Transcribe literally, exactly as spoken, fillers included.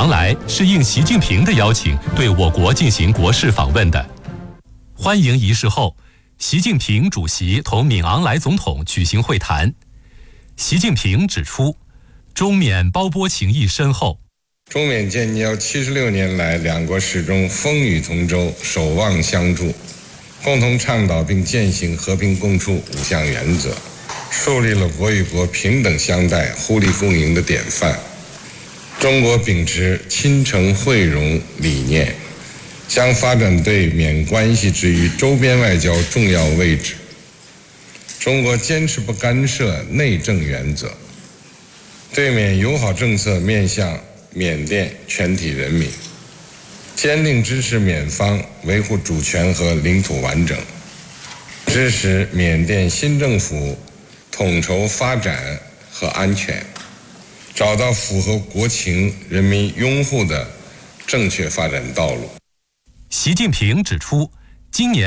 昂来是应习近平的邀请对我国进行国事访问的。欢迎仪式后，习近平主席同敏昂莱总统举行会谈。习近平指出，中缅胞波情谊深厚。 中缅建交七十六年来，两国始终风雨同舟，守望相助，共同倡导并践行和平共处五项原则，树立了国与国平等相待、互利共赢的典范。中国秉持亲诚惠容理念，将发展对缅关系置于周边外交重要位置。中国坚持不干涉内政原则，对缅友好政策面向缅甸全体人民，坚定支持缅方维护主权和领土完整，支持缅甸新政府统筹发展和安全，找到符合国情、人民拥护的正确发展道路。 习近平指出，今年